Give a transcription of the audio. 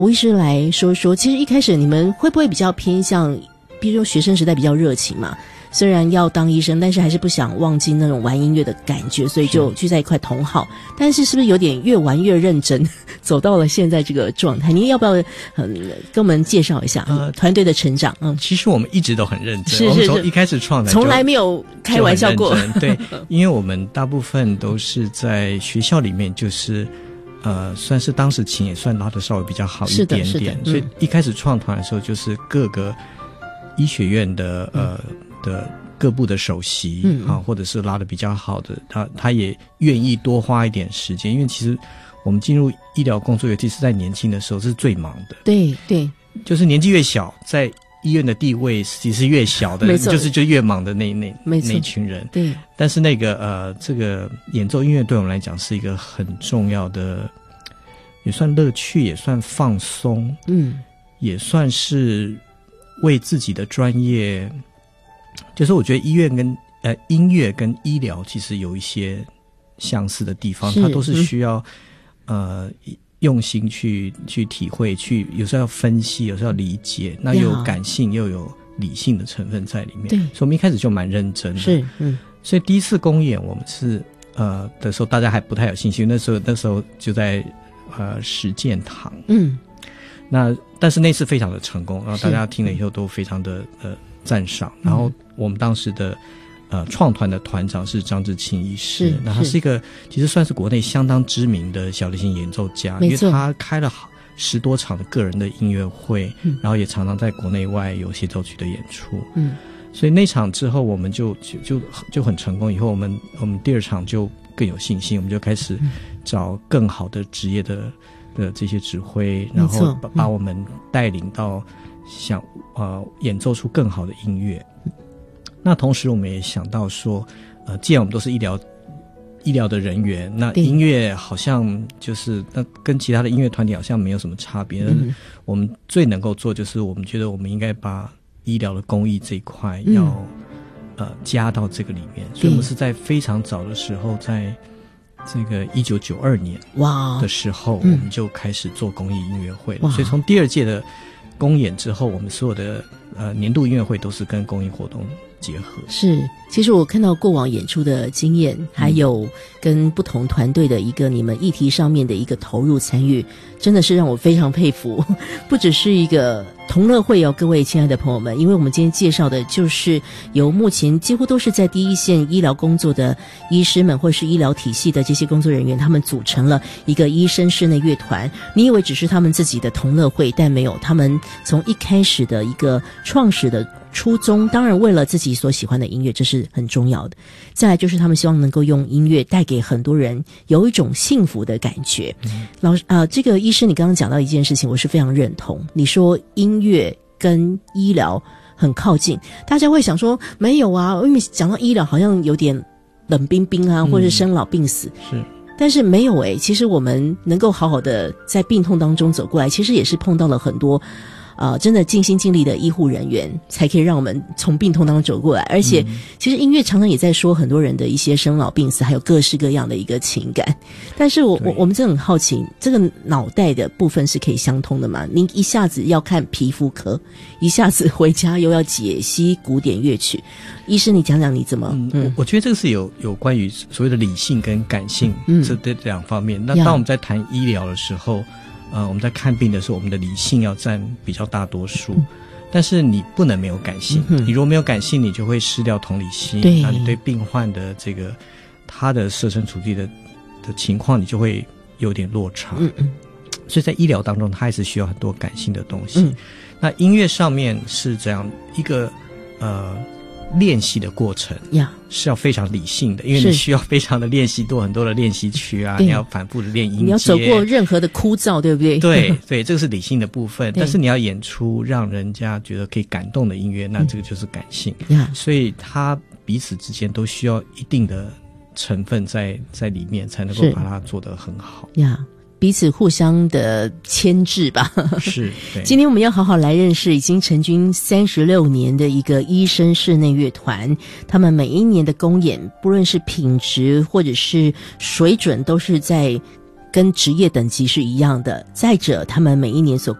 吴医师来说说，其实一开始你们会不会比较偏向，比如说学生时代比较热情嘛，虽然要当医生，但是还是不想忘记那种玩音乐的感觉，所以就聚在一块同好。但是是不是有点越玩越认真，走到了现在这个状态？你要不要跟我们介绍一下团队的成长？ 其实我们一直都很认真， 是我们从一开始创的从来没有开玩笑过。 对，因为我们大部分都是在学校里面，就是算是当时琴也算拉得稍微比较好一点点，所以一开始创团的时候，就是各个医学院的各部的首席或者是拉得比较好的，他也愿意多花一点时间，因为其实我们进入医疗工作，尤其是在年轻的时候是最忙的。对对，就是年纪越小，在医院的地位其实越小的，就越忙的那群人。对，但是这个演奏音乐对我们来讲是一个很重要的，也算乐趣，也算放松，也算是为自己的专业，就是我觉得音乐跟医疗其实有一些相似的地方，它都是需要用心去体会，有时候要分析，有时候要理解，那又有感性又有理性的成分在里面。对，所以我们一开始就蛮认真的。是，所以第一次公演我们是的时候，大家还不太有信心，那时候就在实践堂。但是那次非常的成功，然后大家听了以后都非常的赞赏。然后我们当时的创团的团长是张志清医师，那他是一个其实算是国内相当知名的小提琴演奏家，因为他开了10多场的个人的音乐会，然后也常常在国内外有协奏曲的演出。所以那场之后我们就很成功，以后我们第二场就更有信心，我们就开始找更好的职业的这些指挥，然后把我们带领到想演奏出更好的音乐。那同时我们也想到说既然我们都是医疗的人员，那音乐好像就是那跟其他的音乐团体好像没有什么差别，我们最能够做就是我们觉得我们应该把医疗的公益这一块要加到这个里面，所以我们是在非常早的时候，在这个1992年的时候我们就开始做公益音乐会了。所以从第2届的公演之后，我们所有的年度音乐会都是跟公益活动结合。是，其实我看到过往演出的经验，还有跟不同团队的一个你们议题上面的一个投入参与，真的是让我非常佩服。不只是一个同乐会各位亲爱的朋友们，因为我们今天介绍的就是由目前几乎都是在第一线医疗工作的医师们，或是医疗体系的这些工作人员，他们组成了一个医生室内乐团。你以为只是他们自己的同乐会，但没有，他们从一开始的一个创始的初衷，当然为了自己所喜欢的音乐，这是很重要的。再来就是他们希望能够用音乐带给很多人有一种幸福的感觉。这个医师你刚刚讲到一件事情，我是非常认同。你说音乐跟医疗很靠近，大家会想说没有啊，因为讲到医疗好像有点冷冰冰啊，或者生老病死。是。但是没有其实我们能够好好的在病痛当中走过来，其实也是碰到了很多真的尽心尽力的医护人员，才可以让我们从病痛当中走过来。而且其实音乐常常也在说很多人的一些生老病死，还有各式各样的一个情感。但是我们真的很好奇，这个脑袋的部分是可以相通的吗？您一下子要看皮肤科，一下子回家又要解析古典乐曲，医师你讲讲你怎么我觉得这个是有关于所谓的理性跟感性这两方面。那当我们在谈医疗的时候，我们在看病的时候，我们的理性要占比较大多数，但是你不能没有感性。你如果没有感性，你就会失掉同理心，那你对病患的这个他的设身处地的情况，你就会有点落差。所以在医疗当中，它还是需要很多感性的东西。那音乐上面是这样一个练习的过程是要非常理性的，因为你需要非常的练习很多的练习曲啊，你要反复的练音阶，你要走过任何的枯燥，对不对？对，这个是理性的部分。但是你要演出让人家觉得可以感动的音乐，那这个就是感性。所以它彼此之间都需要一定的成分在里面，才能够把它做得很好。彼此互相的牵制吧。是。今天我们要好好来认识已经成军36年的一个医生室内乐团，他们每一年的公演，不论是品质或者是水准，都是在跟职业等级是一样的。再者，他们每一年所